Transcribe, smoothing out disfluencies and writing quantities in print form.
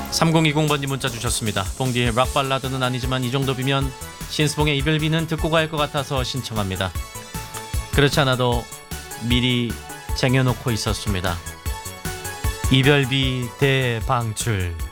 3020번님 문자 주셨습니다. 봉디의 락발라드는 아니지만 이 정도 비면 신스봉의 이별비는 듣고 갈 것 같아서 신청합니다. 그렇지 않아도 미리 쟁여놓고 있었습니다. 이별비 대방출.